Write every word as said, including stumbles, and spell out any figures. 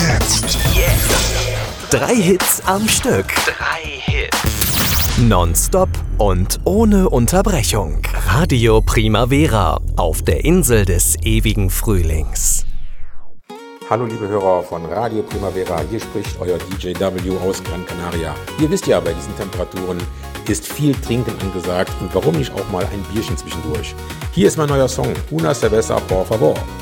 jetzt. Jetzt. Drei Hits am Stück. Drei Hits. Nonstop und ohne Unterbrechung. Radio Primavera auf der Insel des ewigen Frühlings. Hallo liebe Hörer von Radio Primavera, hier spricht euer D J W aus Gran Canaria. Ihr wisst ja, bei diesen Temperaturen ist viel Trinken angesagt und warum nicht auch mal ein Bierchen zwischendurch. Hier ist mein neuer Song, Una Cerveza por favor.